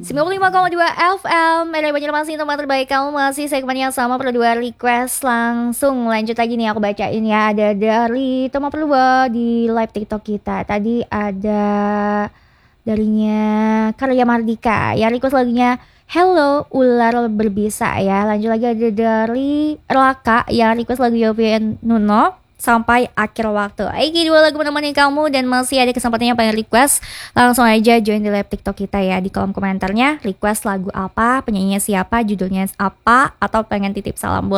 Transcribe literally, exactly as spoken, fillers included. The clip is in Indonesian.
sembilan puluh lima koma dua F M Media Banjarmasin, tempat terbaik kamu. Masih segmen yang sama, perlu dua request. Langsung lanjut lagi nih, aku bacain ya. Ada dari Toma Perluba di live TikTok kita. Tadi ada darinya Karya Mardika ya, request lagunya Hello Ular Berbisa ya. Lanjut lagi ada dari Raka yang request lagu Yovie Nuno, Sampai Akhir Waktu. Iki dua lagu menemani kamu dan masih ada kesempatannya pengen request. Langsung aja join di live TikTok kita ya. Di kolom komentarnya request lagu apa, penyanyinya siapa, judulnya apa, atau pengen titip salam.